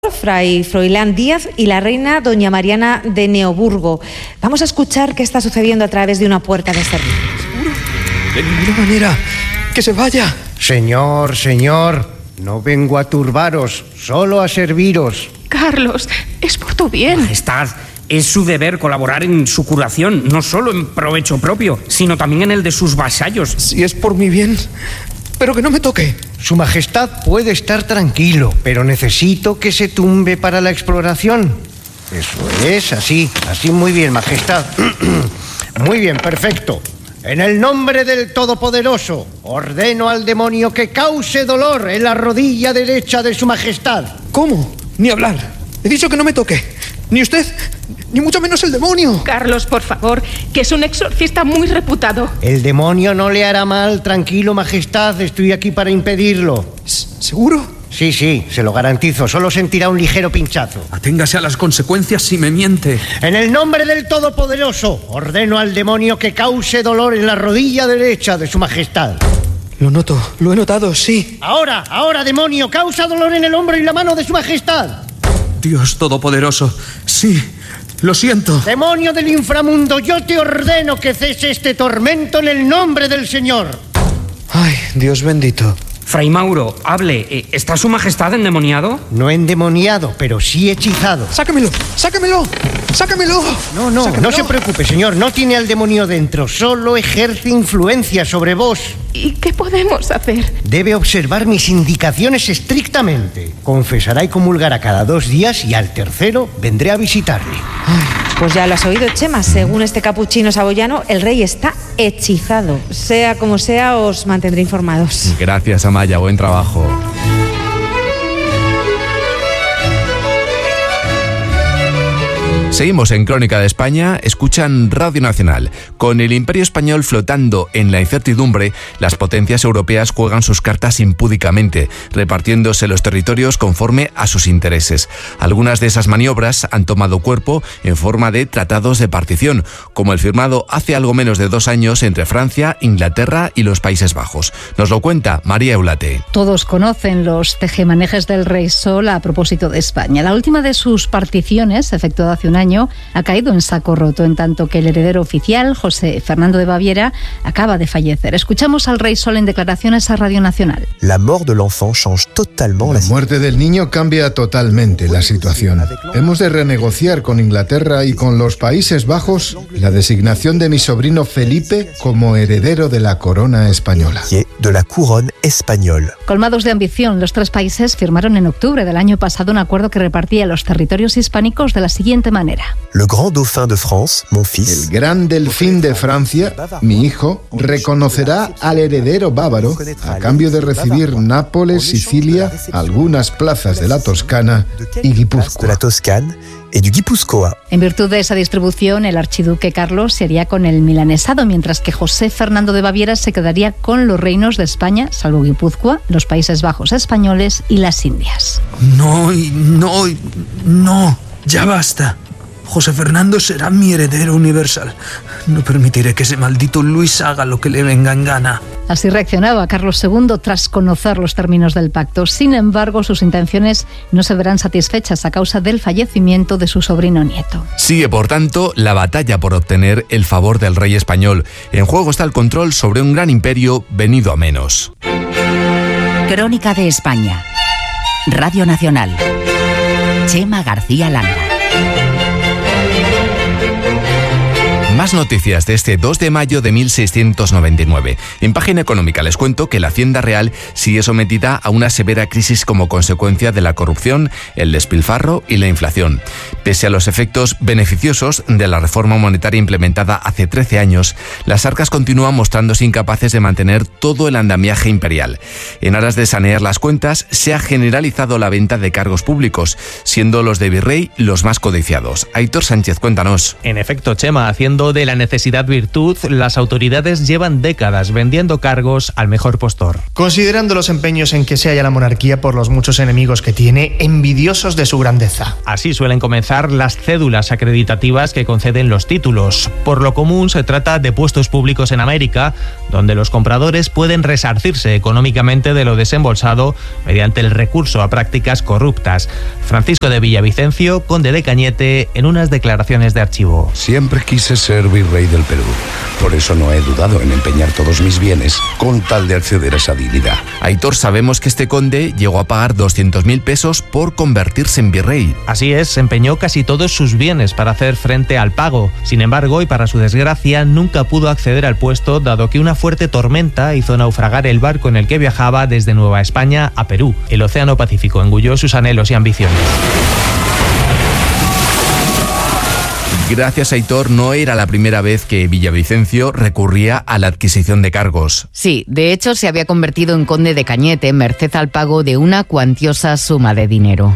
Fray Froilán Díaz y la reina doña Mariana de Neoburgo. Vamos a escuchar qué está sucediendo a través de una puerta de servicio. De ninguna manera, que se vaya. Señor, no vengo a turbaros, solo a serviros. Carlos, es por tu bien. Majestad, es su deber colaborar en su curación, no solo en provecho propio, sino también en el de sus vasallos. Si es por mi bien, pero que no me toque. Su Majestad puede estar tranquilo, pero necesito que se tumbe para la exploración. Eso es, así muy bien, Majestad. Muy bien, perfecto. En el nombre del Todopoderoso, ordeno al demonio que cause dolor en la rodilla derecha de su Majestad. ¿Cómo? Ni hablar. He dicho que no me toque. Ni usted, ni mucho menos el demonio. Carlos, por favor, que es un exorcista muy reputado. El demonio no le hará mal, tranquilo, Majestad, estoy aquí para impedirlo. ¿Seguro? Sí, se lo garantizo, solo sentirá un ligero pinchazo. Aténgase a las consecuencias si me miente. En el nombre del Todopoderoso, ordeno al demonio que cause dolor en la rodilla derecha de su Majestad. Lo noto, lo he notado, sí. Ahora, demonio, causa dolor en el hombro y la mano de su Majestad. Dios Todopoderoso, sí, lo siento. Demonio del inframundo, yo te ordeno que cese este tormento en el nombre del Señor. Ay, Dios bendito. Fray Mauro, hable. ¿Está su Majestad endemoniado? No endemoniado, pero sí hechizado. ¡Sácamelo! No se preocupe, señor, no tiene al demonio dentro, solo ejerce influencia sobre vos. ¿Y qué podemos hacer? Debe observar mis indicaciones estrictamente. Confesará y comulgará cada 2 días y al tercero vendré a visitarle. Pues ya lo has oído, Chema. Según este capuchino saboyano, el rey está hechizado. Sea como sea, os mantendré informados. Gracias, Amaya. Buen trabajo. Seguimos en Crónica de España, escuchan Radio Nacional. Con el Imperio Español flotando en la incertidumbre, las potencias europeas juegan sus cartas impúdicamente, repartiéndose los territorios conforme a sus intereses. Algunas de esas maniobras han tomado cuerpo en forma de tratados de partición, como el firmado hace algo menos de 2 años entre Francia, Inglaterra y los Países Bajos. Nos lo cuenta María Eulate. Todos conocen los tejemanejes del Rey Sol a propósito de España. La última de sus particiones, efectuada hace un año, ha caído en saco roto, en tanto que el heredero oficial, José Fernando de Baviera, acaba de fallecer. Escuchamos al Rey Sol en declaraciones a Radio Nacional. La muerte del niño cambia totalmente la situación. Hemos de renegociar con Inglaterra y con los Países Bajos la designación de mi sobrino Felipe como heredero de la corona española. Colmados de ambición, los 3 países firmaron en octubre del año pasado un acuerdo que repartía los territorios hispánicos de la siguiente manera. El gran delfín de Francia, mi hijo, reconocerá al heredero bávaro a cambio de recibir Nápoles, Sicilia, algunas plazas de la Toscana y Guipúzcoa. En virtud de esa distribución, el archiduque Carlos se haría con el milanesado, mientras que José Fernando de Baviera se quedaría con los reinos de España, salvo Guipúzcoa, los Países Bajos españoles y las Indias. No, ya basta. José Fernando será mi heredero universal. No permitiré que ese maldito Luis haga lo que le venga en gana. Así reaccionaba Carlos II tras conocer los términos del pacto. Sin embargo, sus intenciones no se verán satisfechas a causa del fallecimiento de su sobrino nieto. Sigue, por tanto, la batalla por obtener el favor del rey español. En juego está el control sobre un gran imperio venido a menos. Crónica de España. Radio Nacional. Chema García Landa. Más noticias de este 2 de mayo de 1699. En página económica les cuento que la Hacienda Real sigue sometida a una severa crisis como consecuencia de la corrupción, el despilfarro y la inflación. Pese a los efectos beneficiosos de la reforma monetaria implementada hace 13 años, las arcas continúan mostrándose incapaces de mantener todo el andamiaje imperial. En aras de sanear las cuentas, se ha generalizado la venta de cargos públicos, siendo los de virrey los más codiciados. Aitor Sánchez, cuéntanos. En efecto, Chema, haciendo de la necesidad virtud, las autoridades llevan décadas vendiendo cargos al mejor postor. Considerando los empeños en que se halla la monarquía por los muchos enemigos que tiene, envidiosos de su grandeza. Así suelen comenzar las cédulas acreditativas que conceden los títulos. Por lo común se trata de puestos públicos en América, donde los compradores pueden resarcirse económicamente de lo desembolsado mediante el recurso a prácticas corruptas. Francisco de Villavicencio, conde de Cañete, en unas declaraciones de archivo. Siempre quise ser virrey del Perú. Por eso no he dudado en empeñar todos mis bienes con tal de acceder a esa dignidad. Aitor, sabemos que este conde llegó a pagar 200.000 pesos por convertirse en virrey. Así es, empeñó casi todos sus bienes para hacer frente al pago. Sin embargo, y para su desgracia, nunca pudo acceder al puesto, dado que una fuerte tormenta hizo naufragar el barco en el que viajaba desde Nueva España a Perú. El Océano Pacífico engulló sus anhelos y ambiciones. Gracias, Aitor, no era la primera vez que Villavicencio recurría a la adquisición de cargos. Sí, de hecho se había convertido en conde de Cañete merced al pago de una cuantiosa suma de dinero.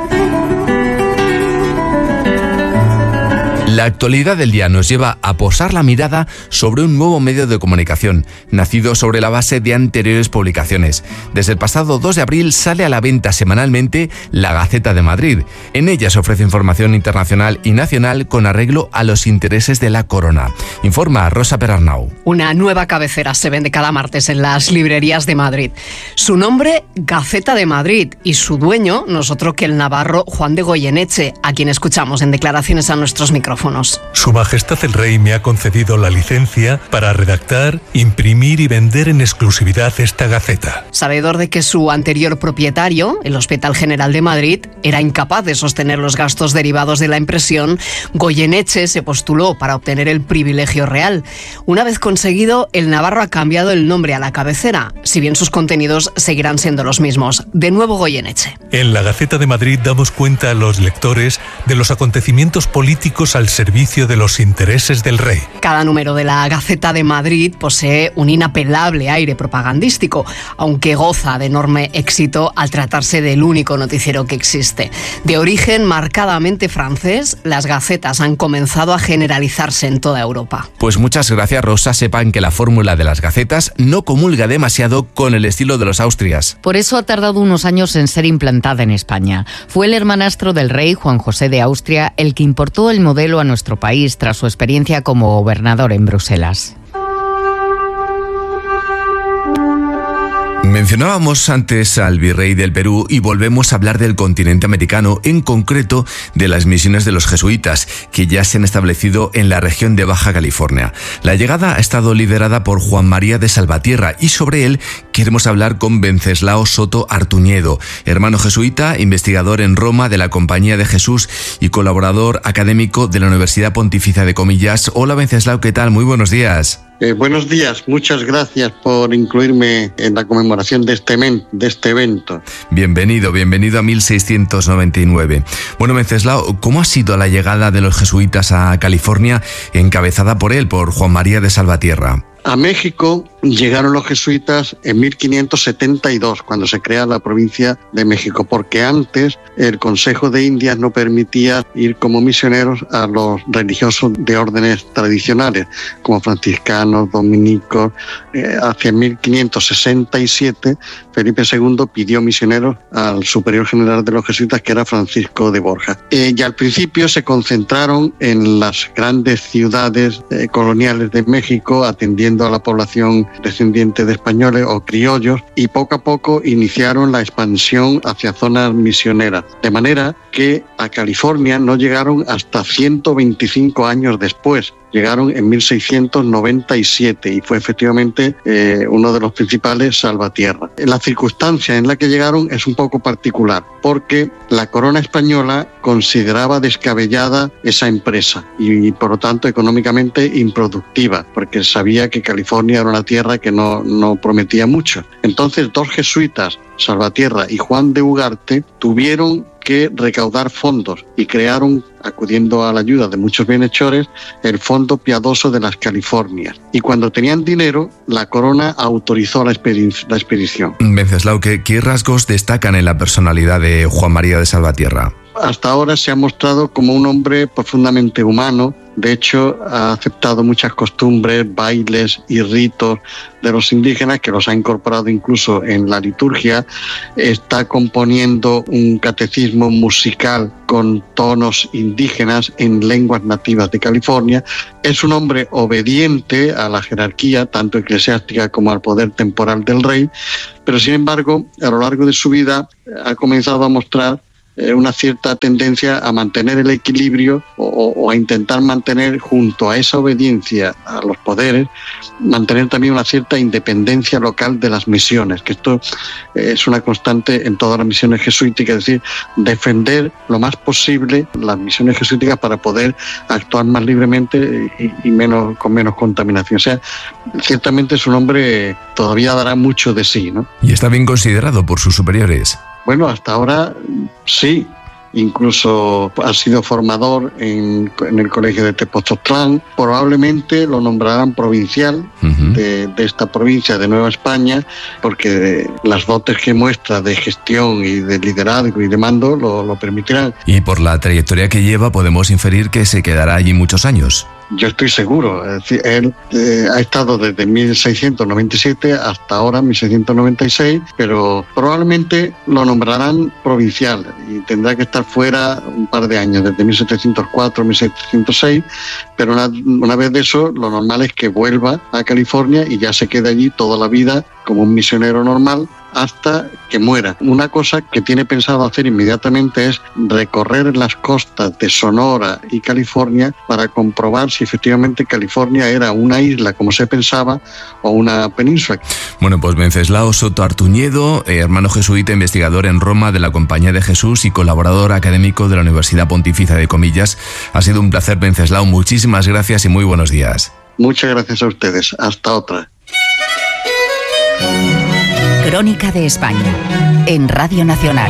La actualidad del día nos lleva a posar la mirada sobre un nuevo medio de comunicación, nacido sobre la base de anteriores publicaciones. Desde el pasado 2 de abril sale a la venta semanalmente La Gaceta de Madrid. En ella se ofrece información internacional y nacional con arreglo a los intereses de la corona. Informa Rosa Perarnau. Una nueva cabecera se vende cada martes en las librerías de Madrid. Su nombre, Gaceta de Madrid, y su dueño no es otro que el navarro Juan de Goyeneche, a quien escuchamos en declaraciones a nuestros micrófonos. Su Majestad el Rey me ha concedido la licencia para redactar, imprimir y vender en exclusividad esta Gaceta. Sabedor de que su anterior propietario, el Hospital General de Madrid, era incapaz de sostener los gastos derivados de la impresión, Goyeneche se postuló para obtener el privilegio real. Una vez conseguido, el navarro ha cambiado el nombre a la cabecera, si bien sus contenidos seguirán siendo los mismos. De nuevo Goyeneche. En la Gaceta de Madrid damos cuenta a los lectores de los acontecimientos políticos al servicio de los intereses del rey. Cada número de la Gaceta de Madrid posee un inapelable aire propagandístico, aunque goza de enorme éxito al tratarse del único noticiero que existe. De origen marcadamente francés, las gacetas han comenzado a generalizarse en toda Europa. Pues muchas gracias, Rosa. Sepan que la fórmula de las gacetas no comulga demasiado con el estilo de los Austrias. Por eso ha tardado unos años en ser implantada en España. Fue el hermanastro del rey, Juan José de Austria, el que importó el modelo a nuestro país tras su experiencia como gobernador en Bruselas. Mencionábamos antes al virrey del Perú y volvemos a hablar del continente americano, en concreto de las misiones de los jesuitas, que ya se han establecido en la región de Baja California. La llegada ha estado liderada por Juan María de Salvatierra y sobre él queremos hablar con Wenceslao Soto Artuñedo, hermano jesuita, investigador en Roma de la Compañía de Jesús y colaborador académico de la Universidad Pontificia de Comillas. Hola Wenceslao, ¿qué tal? Muy buenos días. Buenos días, muchas gracias por incluirme en la conmemoración de este evento. Bienvenido a 1699. Bueno, Wenceslao, ¿cómo ha sido la llegada de los jesuitas a California encabezada por él, por Juan María de Salvatierra? A México llegaron los jesuitas en 1572, cuando se crea la provincia de México, porque antes el Consejo de Indias no permitía ir como misioneros a los religiosos de órdenes tradicionales, como franciscanos, dominicos. Hacia 1567, Felipe II pidió misioneros al superior general de los jesuitas, que era Francisco de Borja. Y al principio se concentraron en las grandes ciudades coloniales de México, atendiendo a la población descendiente de españoles o criollos, y poco a poco iniciaron la expansión hacia zonas misioneras, de manera que a California no llegaron hasta 125 años después. Llegaron en 1697 y fue efectivamente uno de los principales Salvatierra. La circunstancia en la que llegaron es un poco particular, porque la corona española consideraba descabellada esa empresa y por lo tanto económicamente improductiva, porque sabía que California era una tierra que no prometía mucho. Entonces dos jesuitas, Salvatierra y Juan de Ugarte, tuvieron que recaudar fondos y crearon, acudiendo a la ayuda de muchos bienhechores, el Fondo Piadoso de las Californias. Y cuando tenían dinero, la corona autorizó la expedición. Wenceslao, ¿qué rasgos destacan en la personalidad de Juan María de Salvatierra? Hasta ahora se ha mostrado como un hombre profundamente humano, De hecho, ha aceptado muchas costumbres, bailes y ritos de los indígenas, que los ha incorporado incluso en la liturgia. Está componiendo un catecismo musical con tonos indígenas en lenguas nativas de California. Es un hombre obediente a la jerarquía, tanto eclesiástica como al poder temporal del rey, pero sin embargo, a lo largo de su vida ha comenzado a mostrar una cierta tendencia a mantener el equilibrio o a intentar mantener, junto a esa obediencia a los poderes, mantener también una cierta independencia local de las misiones, que esto es una constante en todas las misiones jesuíticas, es decir, defender lo más posible las misiones jesuíticas para poder actuar más libremente y con menos contaminación. O sea, ciertamente es un hombre, todavía dará mucho de sí, ¿no? Y está bien considerado por sus superiores. Bueno, hasta ahora sí. Incluso ha sido formador en el colegio de Tepoztlán. Probablemente lo nombrarán provincial de esta provincia de Nueva España, porque las dotes que muestra de gestión y de liderazgo y de mando lo permitirán. Y por la trayectoria que lleva podemos inferir que se quedará allí muchos años. Yo estoy seguro. Es decir, él ha estado desde 1697 hasta ahora, 1696, pero probablemente lo nombrarán provincial y tendrá que estar fuera un par de años, desde 1704, 1706, pero una vez de eso, lo normal es que vuelva a California y ya se quede allí toda la vida como un misionero normal hasta que muera. Una cosa que tiene pensado hacer inmediatamente es recorrer las costas de Sonora y California para comprobar si efectivamente California era una isla como se pensaba o una península. Bueno, pues Wenceslao Soto Artuñedo, hermano jesuita, investigador en Roma de la Compañía de Jesús y colaborador académico de la Universidad Pontificia de Comillas. Ha sido un placer, Wenceslao. Muchísimas gracias y muy buenos días. Muchas gracias a ustedes. Hasta otra. Crónica de España, en Radio Nacional.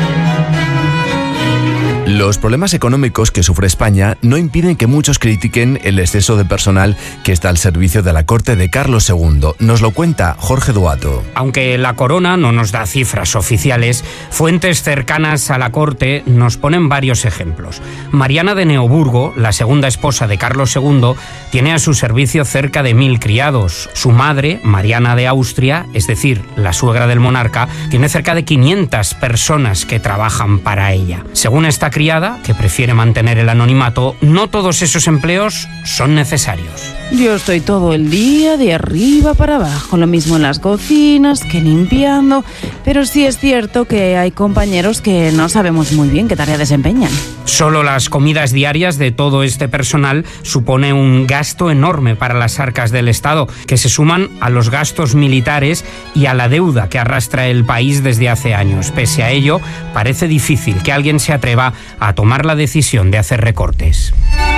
Los problemas económicos que sufre España no impiden que muchos critiquen el exceso de personal que está al servicio de la corte de Carlos II. Nos lo cuenta Jorge Duato. Aunque la corona no nos da cifras oficiales, fuentes cercanas a la corte nos ponen varios ejemplos. Mariana de Neoburgo, la segunda esposa de Carlos II, tiene a su servicio cerca de 1000 criados. Su madre, Mariana de Austria, es decir, la suegra del monarca, tiene cerca de 500 personas que trabajan para ella. Según esta criada, que prefiere mantener el anonimato, no todos esos empleos son necesarios. Yo estoy todo el día de arriba para abajo, lo mismo en las cocinas que limpiando, pero sí es cierto que hay compañeros que no sabemos muy bien qué tarea desempeñan. Solo las comidas diarias de todo este personal supone un gasto enorme para las arcas del Estado, que se suman a los gastos militares y a la deuda que arrastra el país desde hace años. Pese a ello, parece difícil que alguien se atreva a tomar la decisión de hacer recortes.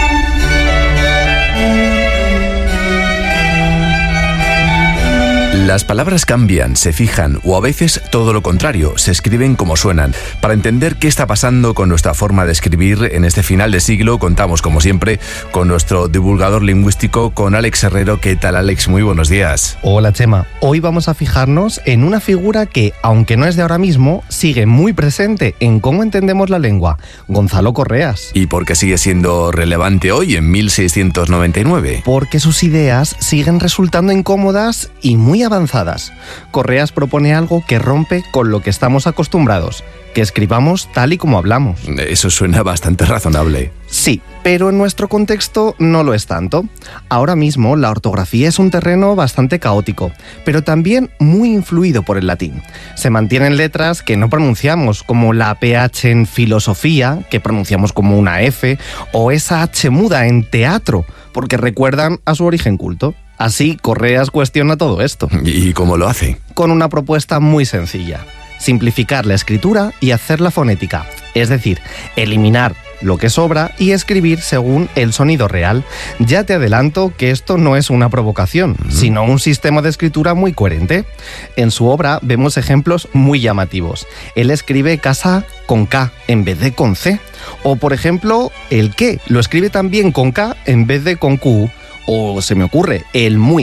Las palabras cambian, se fijan o a veces todo lo contrario, se escriben como suenan. Para entender qué está pasando con nuestra forma de escribir en este final de siglo, contamos como siempre con nuestro divulgador lingüístico, con Alex Herrero. ¿Qué tal, Alex? Muy buenos días. Hola, Chema. Hoy vamos a fijarnos en una figura que, aunque no es de ahora mismo, sigue muy presente en cómo entendemos la lengua: Gonzalo Correas. ¿Y por qué sigue siendo relevante hoy, en 1699? Porque sus ideas siguen resultando incómodas y muy avanzadas. Correas propone algo que rompe con lo que estamos acostumbrados: que escribamos tal y como hablamos. Eso suena bastante razonable. Sí, pero en nuestro contexto no lo es tanto. Ahora mismo la ortografía es un terreno bastante caótico, pero también muy influido por el latín. Se mantienen letras que no pronunciamos, como la PH en filosofía, que pronunciamos como una F, o esa H muda en teatro, porque recuerdan a su origen culto. Así, Correas cuestiona todo esto. ¿Y cómo lo hace? Con una propuesta muy sencilla: simplificar la escritura y hacerla fonética. Es decir, eliminar lo que sobra y escribir según el sonido real. Ya te adelanto que esto no es una provocación, sino un sistema de escritura muy coherente. En su obra vemos ejemplos muy llamativos. Él escribe casa con K en vez de con C. O, por ejemplo, el qué lo escribe también con K en vez de con Q. O se me ocurre el muy,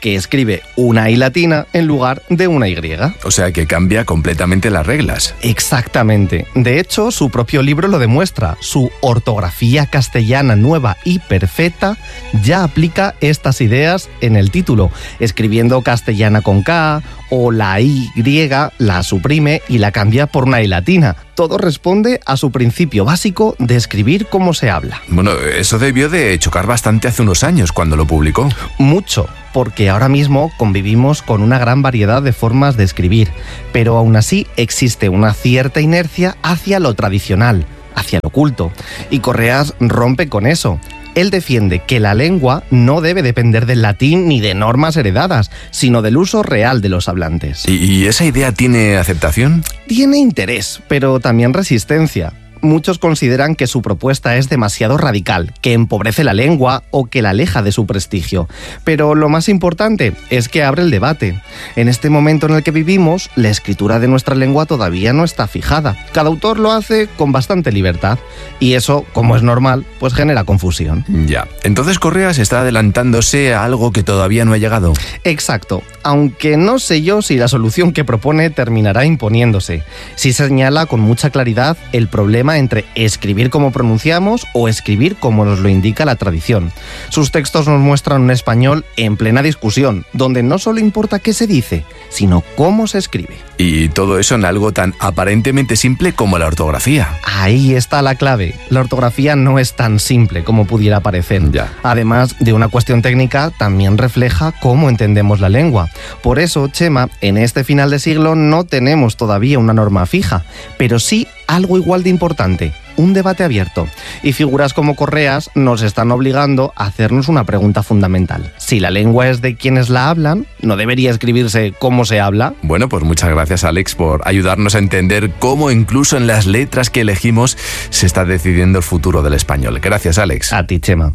que escribe una I latina en lugar de una Y. O sea que cambia completamente las reglas. Exactamente. De hecho, su propio libro lo demuestra. Su ortografía castellana nueva y perfecta ya aplica estas ideas en el título, escribiendo castellana con K, o la Y la suprime y la cambia por una I latina. Todo responde a su principio básico de escribir como se habla. Bueno, eso debió de chocar bastante hace unos años cuando lo publicó. Mucho, porque ahora mismo convivimos con una gran variedad de formas de escribir, pero aún así existe una cierta inercia hacia lo tradicional, hacia lo culto, y Correas rompe con eso. Él defiende que la lengua no debe depender del latín ni de normas heredadas, sino del uso real de los hablantes. ¿Y esa idea tiene aceptación? Tiene interés, pero también resistencia. Muchos consideran que su propuesta es demasiado radical, que empobrece la lengua o que la aleja de su prestigio. Pero lo más importante es que abre el debate. En este momento en el que vivimos, la escritura de nuestra lengua todavía no está fijada. Cada autor lo hace con bastante libertad. Y eso, como es normal, pues genera confusión. Ya. Entonces Correas está adelantándose a algo que todavía no ha llegado. Exacto. Aunque no sé yo si la solución que propone terminará imponiéndose. Sí señala con mucha claridad el problema entre escribir como pronunciamos o escribir como nos lo indica la tradición. Sus textos nos muestran un español en plena discusión, donde no solo importa qué se dice, sino cómo se escribe. Y todo eso en algo tan aparentemente simple como la ortografía. Ahí está la clave. La ortografía no es tan simple como pudiera parecer. Ya. Además de una cuestión técnica, también refleja cómo entendemos la lengua. Por eso, Chema, en este final de siglo no tenemos todavía una norma fija, pero sí algo igual de importante, un debate abierto. Y figuras como Correas nos están obligando a hacernos una pregunta fundamental. Si la lengua es de quienes la hablan, ¿no debería escribirse como se habla? Bueno, pues muchas gracias, Alex, por ayudarnos a entender cómo incluso en las letras que elegimos se está decidiendo el futuro del español. Gracias, Alex. A ti, Chema.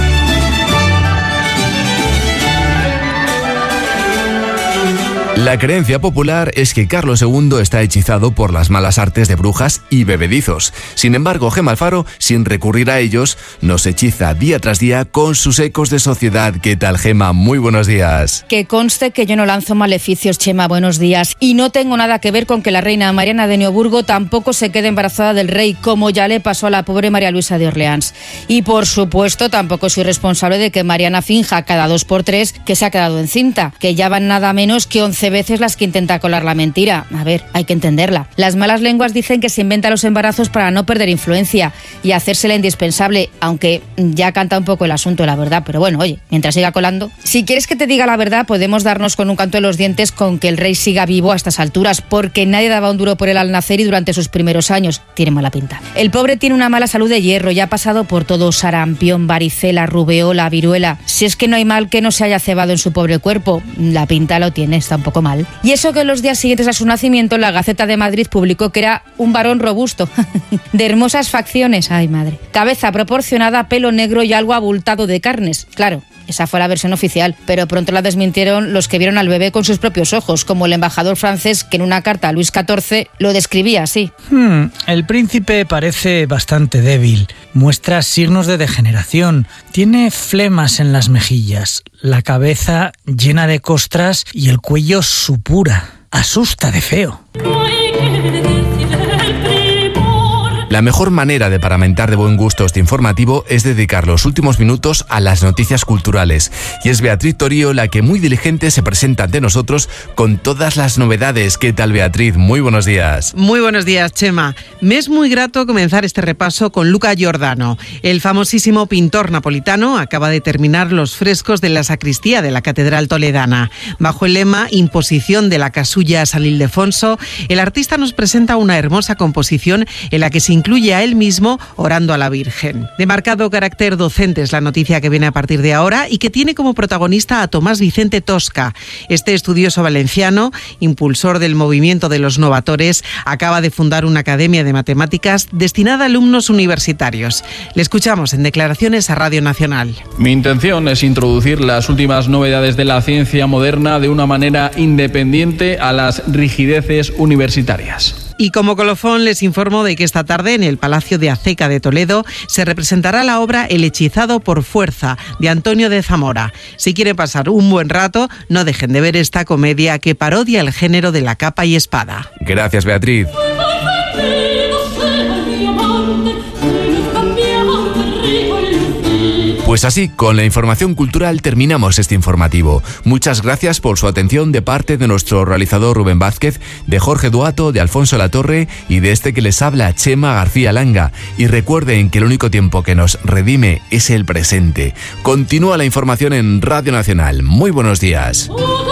La creencia popular es que Carlos II está hechizado por las malas artes de brujas y bebedizos. Sin embargo, Gemma Alfaro, sin recurrir a ellos, nos hechiza día tras día con sus ecos de sociedad. ¿Qué tal, Gemma? Muy buenos días. Que conste que yo no lanzo maleficios, Chema, buenos días. Y no tengo nada que ver con que la reina Mariana de Neoburgo tampoco se quede embarazada del rey, como ya le pasó a la pobre María Luisa de Orleans. Y por supuesto, tampoco soy responsable de que Mariana finja cada 2 por 3 que se ha quedado encinta, que ya van nada menos que 11 veces las que intenta colar la mentira. A ver, hay que entenderla. Las malas lenguas dicen que se inventa los embarazos para no perder influencia y hacérsela indispensable, aunque ya canta un poco el asunto, la verdad. Pero bueno, oye, mientras siga colando. Si quieres que te diga la verdad, podemos darnos con un canto de los dientes con que el rey siga vivo a estas alturas, porque nadie daba un duro por él al nacer y durante sus primeros años. Tiene mala pinta. El pobre tiene una mala salud de hierro, ya ha pasado por todo: sarampión, varicela, rubeola, viruela. Si es que no hay mal que no se haya cebado en su pobre cuerpo. La pinta lo tiene, está un poco mal. Y eso que en los días siguientes a su nacimiento la Gaceta de Madrid publicó que era un varón robusto, de hermosas facciones, ay madre, cabeza proporcionada, pelo negro y algo abultado de carnes. Claro, esa fue la versión oficial, pero pronto la desmintieron los que vieron al bebé con sus propios ojos, como el embajador francés que en una carta a Luis XIV lo describía así. El príncipe parece bastante débil, muestra signos de degeneración, tiene flemas en las mejillas, la cabeza llena de costras y el cuello supura. Asusta de feo. La mejor manera de paramentar de buen gusto este informativo es dedicar los últimos minutos a las noticias culturales. Y es Beatriz Torío la que muy diligente se presenta ante nosotros con todas las novedades. ¿Qué tal, Beatriz? Muy buenos días. Muy buenos días, Chema. Me es muy grato comenzar este repaso con Luca Giordano. El famosísimo pintor napolitano acaba de terminar los frescos de la sacristía de la Catedral Toledana. Bajo el lema Imposición de la Casulla a San Ildefonso, el artista nos presenta una hermosa composición en la que se incluye a él mismo orando a la Virgen. De marcado carácter docente es la noticia que viene a partir de ahora y que tiene como protagonista a Tomás Vicente Tosca. Este estudioso valenciano, impulsor del movimiento de los novatores, acaba de fundar una academia de matemáticas destinada a alumnos universitarios. Le escuchamos en declaraciones a Radio Nacional. Mi intención es introducir las últimas novedades de la ciencia moderna de una manera independiente a las rigideces universitarias. Y como colofón les informo de que esta tarde en el Palacio de Aceca de Toledo se representará la obra El hechizado por fuerza, de Antonio de Zamora. Si quieren pasar un buen rato, no dejen de ver esta comedia que parodia el género de la capa y espada. Gracias, Beatriz. Pues así, con la información cultural terminamos este informativo. Muchas gracias por su atención de parte de nuestro realizador Rubén Vázquez, de Jorge Duato, de Alfonso Latorre y de este que les habla, Chema García Langa. Y recuerden que el único tiempo que nos redime es el presente. Continúa la información en Radio Nacional. Muy buenos días.